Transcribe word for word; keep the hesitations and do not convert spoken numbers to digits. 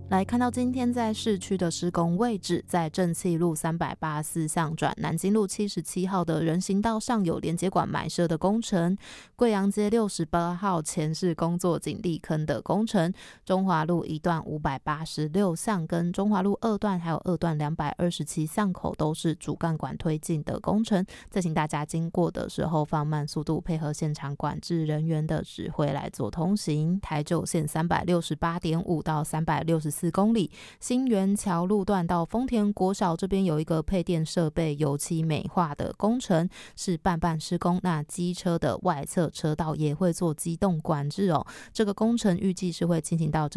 来看到今天在市区的施工位置，在正气路三百八十四巷转南京路七十七号的人行道上有连接管埋设的工程，贵阳街六十八号前是工作井砾坑的工程，中华路一段五百八十六巷跟中华路二段还有二段两百二十七巷口都是主干管推进的工程，再请大家经过的时候放慢速度，配合现场管制人员的指挥来做通行。台九线三百六十八点五到三百六十四公里，新园桥路段到丰田国小这边有一个配电设备油漆美化的工程，是半半施工，那机车的外侧车道也会做机动管制哦。这个工程预计是会进行到这